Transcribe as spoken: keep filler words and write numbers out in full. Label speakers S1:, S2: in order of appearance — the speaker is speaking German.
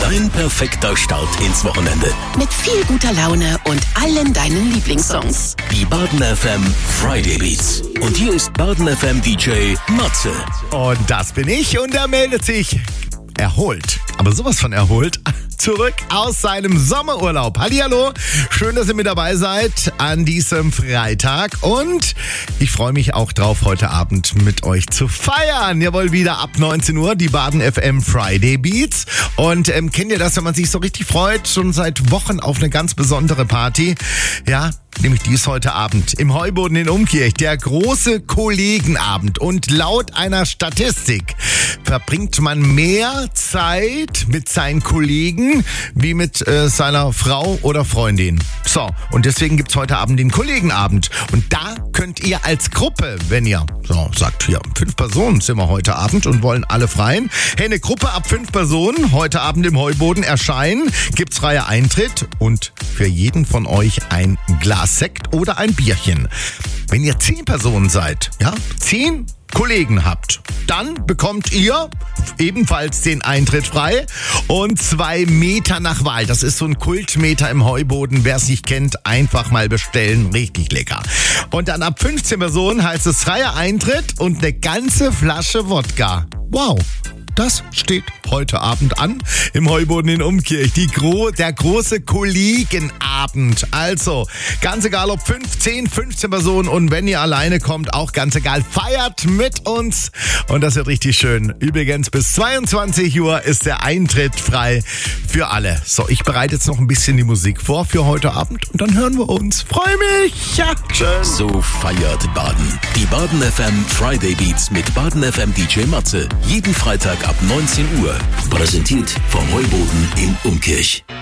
S1: Dein perfekter Start ins Wochenende.
S2: Mit viel guter Laune und allen deinen Lieblingssongs.
S1: Die Baden F M Friday Beats. Und hier ist Baden F M D J Matze.
S3: Und das bin ich und er meldet sich erholt, aber sowas von erholt, zurück aus seinem Sommerurlaub. Hallihallo, schön, dass ihr mit dabei seid an diesem Freitag und ich freue mich auch drauf, heute Abend mit euch zu feiern. Jawohl, wieder ab neunzehn Uhr, die Baden F M Friday Beats. Und ähm, kennt ihr das, wenn man sich so richtig freut, schon seit Wochen auf eine ganz besondere Party? Ja, nämlich dies heute Abend im Heuboden in Umkirch, der große Kollegenabend. Und laut einer Statistik verbringt man mehr Zeit mit seinen Kollegen wie mit äh, seiner Frau oder Freundin. So, und deswegen gibt's heute Abend den Kollegenabend. Und da könnt ihr als Gruppe, wenn ihr so sagt, hier, fünf Personen sind wir heute Abend und wollen alle freien. Hey, eine Gruppe ab fünf Personen heute Abend im Heuboden erscheinen, gibt's freier Eintritt und für jeden von euch ein Glas Sekt oder ein Bierchen. Wenn ihr zehn Personen seid, ja, zehn Kollegen habt, dann bekommt ihr ebenfalls den Eintritt frei und zwei Meter nach Wahl. Das ist so ein Kultmeter im Heuboden. Wer es nicht kennt, einfach mal bestellen. Richtig lecker. Und dann ab fünfzehn Personen heißt es freier Eintritt und eine ganze Flasche Wodka. Wow. Das steht heute Abend an im Heuboden in Umkirch. Die Gro- der große Kollegenabend. Also, ganz egal ob fünf, zehn, fünfzehn Personen und wenn ihr alleine kommt, auch ganz egal. Feiert mit uns und das wird richtig schön. Übrigens, bis zweiundzwanzig Uhr ist der Eintritt frei für alle. So, ich bereite jetzt noch ein bisschen die Musik vor für heute Abend und dann hören wir uns. Freue mich. Ja, schön.
S1: So feiert Baden. Die Baden F M Friday Beats mit Baden F M D J Matze. Jeden Freitag ab neunzehn Uhr. Präsentiert vom Heuboden in Umkirch.